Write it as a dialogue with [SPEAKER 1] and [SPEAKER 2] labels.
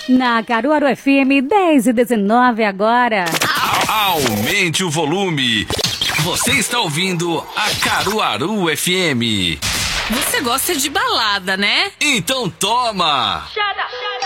[SPEAKER 1] Na Caruaru FM 10h19 agora.
[SPEAKER 2] Aumente o volume. Você está ouvindo a Caruaru FM.
[SPEAKER 3] Você gosta de balada, né?
[SPEAKER 2] Então toma!